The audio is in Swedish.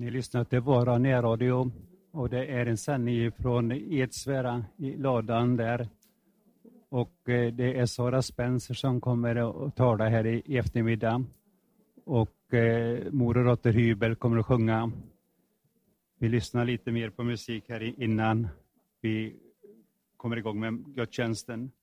Ni lyssnar till våra närradio och det är en sändning från Edsvära i Ladan där. Och det är Sara Spencer som kommer att tala här i eftermiddag. Och Mor och dotter Hybel kommer att sjunga. Vi lyssnar lite mer på musik här innan vi kommer igång med gudstjänsten.